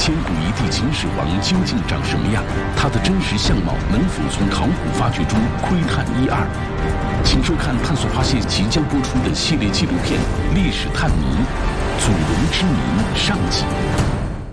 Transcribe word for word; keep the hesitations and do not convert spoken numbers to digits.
千古一帝秦始皇究竟长什么样？他的真实相貌能否从考古发掘中窥探一二？请收看探索发现即将播出的系列纪录片《历史探谜：祖龙之谜》上集。